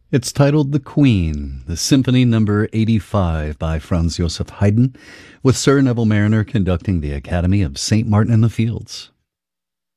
It's titled The Queen, the Symphony Number 85 by Franz Joseph Haydn, with Sir Neville Marriner conducting the Academy of St. Martin in the Fields.